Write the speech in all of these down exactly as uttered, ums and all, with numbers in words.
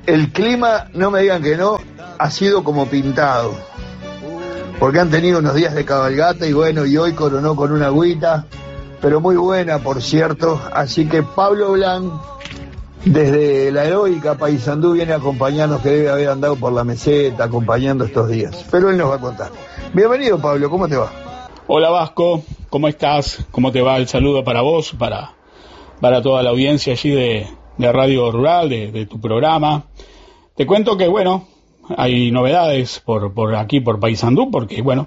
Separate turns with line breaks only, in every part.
El clima, no me digan que no, ha sido como pintado. Porque han tenido unos días de cabalgata y bueno, y hoy coronó con una agüita, pero muy buena, por cierto. Así que Pablo Blanc, desde la heroica Paysandú, viene a acompañarnos, que debe haber andado por la meseta acompañando estos días. Pero él nos va a contar. Bienvenido, Pablo, ¿cómo te va?
Hola Vasco, ¿cómo estás? ¿Cómo te va? El saludo para vos, para, para toda la audiencia allí de, de Radio Rural, de, de tu programa. Te cuento que, bueno, hay novedades por, por aquí, por Paysandú, porque, bueno,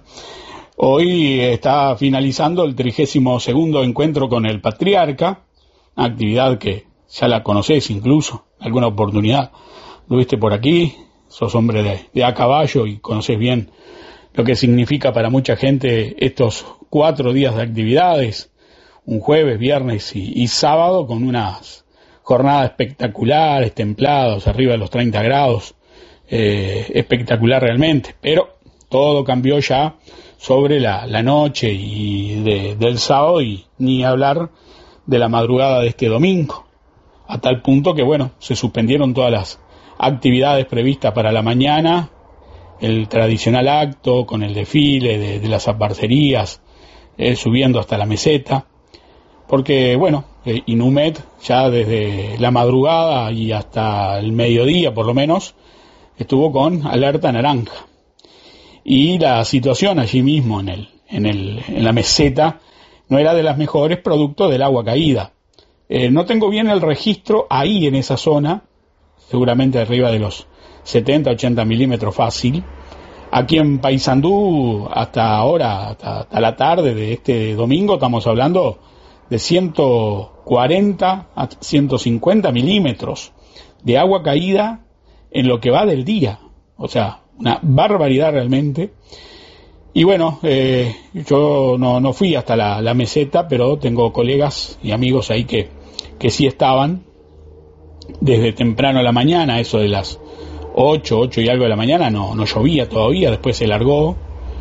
hoy está finalizando el trigésimo segundo encuentro con el Patriarca, actividad que ya la conocés incluso, alguna oportunidad lo viste por aquí, sos hombre de, de a caballo y conocés bien lo que significa para mucha gente estos cuatro días de actividades, un jueves, viernes y, y sábado, con unas jornadas espectaculares, templadas, arriba de los treinta grados, eh, espectacular realmente, pero todo cambió ya sobre la, la noche y de, del sábado, y ni hablar de la madrugada de este domingo, a tal punto que, bueno, se suspendieron todas las actividades previstas para la mañana, el tradicional acto con el desfile de, de las aparcerías, eh, subiendo hasta la meseta, porque, bueno, eh, Inumet ya desde la madrugada y hasta el mediodía, por lo menos, estuvo con alerta naranja. Y la situación allí mismo en el, en el, en la meseta no era de las mejores, producto del agua caída. Eh, no tengo bien el registro ahí en esa zona, seguramente arriba de los setenta, ochenta milímetros fácil. Aquí en Paysandú, hasta ahora, hasta, hasta la tarde de este domingo, estamos hablando de ciento cuarenta a ciento cincuenta milímetros de agua caída en lo que va del día. O sea, una barbaridad realmente. Y bueno, eh, yo no, no fui hasta la, la meseta, pero tengo colegas y amigos ahí que, que sí estaban desde temprano a la mañana, eso de las ocho, ocho y algo de la mañana, no, no llovía todavía, después se largó,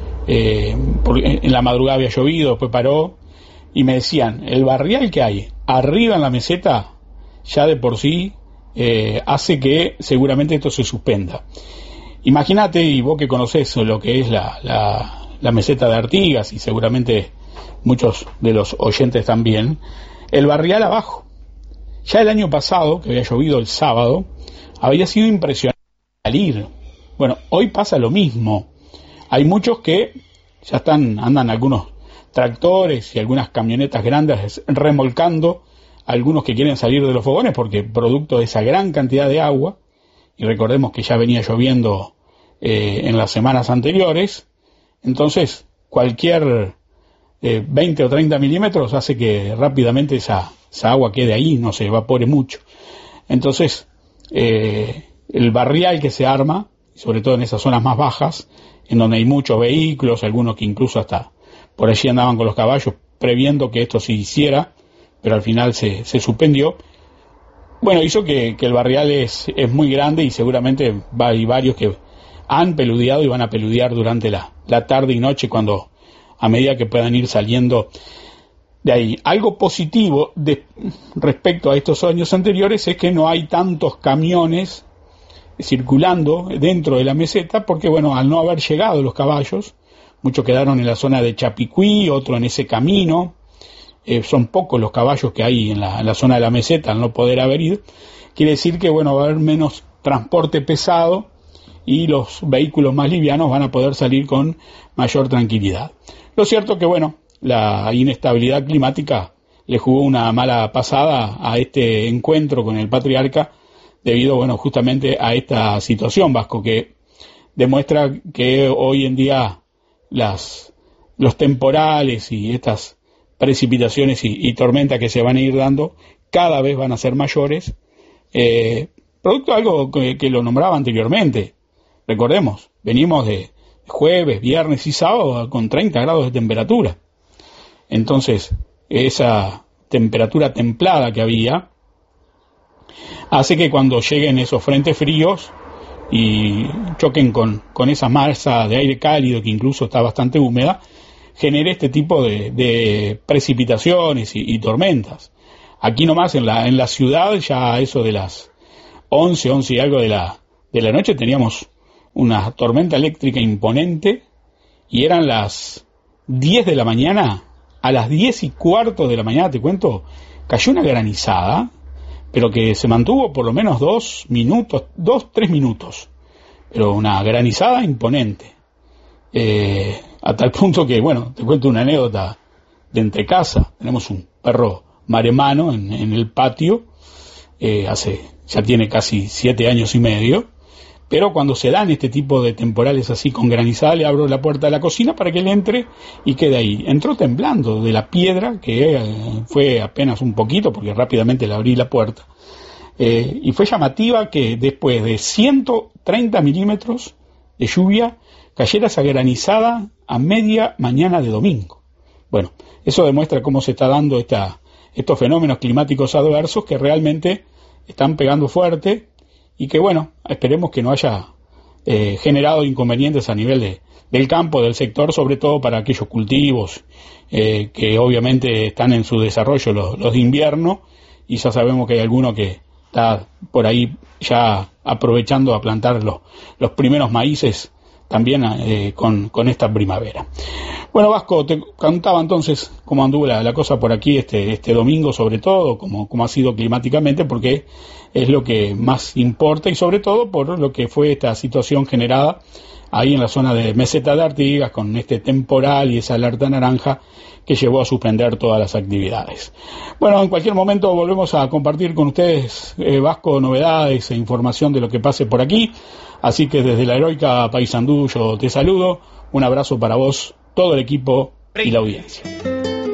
eh, porque en la madrugada había llovido, después paró, y me decían, el barrial que hay arriba en la meseta, ya de por sí, eh, hace que seguramente esto se suspenda. Imagínate, y vos que conocés lo que es la, la, la meseta de Artigas, y seguramente muchos de los oyentes también, el barrial abajo. Ya el año pasado, que había llovido el sábado, había sido impresionante salir. Bueno, hoy pasa lo mismo. Hay muchos que ya están, andan algunos tractores y algunas camionetas grandes remolcando, algunos que quieren salir de los fogones porque producto de esa gran cantidad de agua, y recordemos que ya venía lloviendo eh, en las semanas anteriores, entonces cualquier eh, veinte o treinta milímetros hace que rápidamente esa, esa agua quede ahí, no se evapore mucho. Entonces, eh, el barrial que se arma, sobre todo en esas zonas más bajas, en donde hay muchos vehículos, algunos que incluso hasta por allí andaban con los caballos, previendo que esto se hiciera, pero al final se, se suspendió. Bueno, hizo que, que el barrial es, es muy grande, y seguramente hay varios que han peludeado y van a peludear durante la, la tarde y noche, cuando a medida que puedan ir saliendo de ahí. Algo positivo de, respecto a estos años anteriores, es que no hay tantos camiones circulando dentro de la meseta, porque bueno, al no haber llegado los caballos, muchos quedaron en la zona de Chapicuí, otro en ese camino, eh, son pocos los caballos que hay en la, en la zona de la meseta al no poder haber ido, quiere decir que bueno, va a haber menos transporte pesado y los vehículos más livianos van a poder salir con mayor tranquilidad. Lo cierto que bueno, la inestabilidad climática le jugó una mala pasada a este encuentro con el Patriarca, debido, bueno, justamente a esta situación, Vasco, que demuestra que hoy en día las, los temporales y estas precipitaciones y, y tormentas que se van a ir dando cada vez van a ser mayores, eh, producto de algo que, que lo nombraba anteriormente. Recordemos, venimos de jueves, viernes y sábado con treinta grados de temperatura. Entonces, esa temperatura templada que había hace que cuando lleguen esos frentes fríos y choquen con, con esa masa de aire cálido que incluso está bastante húmeda, genere este tipo de, de precipitaciones y, y tormentas. Aquí nomás en la, en la ciudad, ya eso de las once, once y algo de la, de la noche teníamos una tormenta eléctrica imponente y eran las diez de la mañana. A las diez y cuarto de la mañana, te cuento, cayó una granizada, pero que se mantuvo por lo menos dos minutos, dos, tres minutos, pero una granizada imponente, eh, a tal punto que, bueno, te cuento una anécdota de entre casa. Tenemos un perro maremano en, en el patio, eh, hace, ya tiene casi siete años y medio, pero cuando se dan este tipo de temporales así con granizada, le abro la puerta de la cocina para que él entre y quede ahí. Entró temblando de la piedra, que eh, fue apenas un poquito, porque rápidamente le abrí la puerta. Eh, y fue llamativa que después de ciento treinta milímetros de lluvia, cayera esa granizada a media mañana de domingo. Bueno, eso demuestra cómo se está dando esta, estos fenómenos climáticos adversos que realmente están pegando fuerte, y que, bueno, esperemos que no haya eh, generado inconvenientes a nivel de, del campo, del sector, sobre todo para aquellos cultivos eh, que obviamente están en su desarrollo, los, los de invierno, y ya sabemos que hay alguno que está por ahí ya aprovechando a plantar los, los primeros maíces también eh, con, con esta primavera. Bueno, Vasco, te contaba entonces cómo anduvo la, la cosa por aquí este, este domingo, sobre todo, cómo, cómo ha sido climáticamente, porque es lo que más importa, y sobre todo por lo que fue esta situación generada ahí en la zona de Meseta de Artigas, con este temporal y esa alerta naranja que llevó a suspender todas las actividades. Bueno, en cualquier momento volvemos a compartir con ustedes, eh, Vasco, novedades e información de lo que pase por aquí, así que desde la heroica Paysandú yo te saludo, un abrazo para vos, todo el equipo y la audiencia.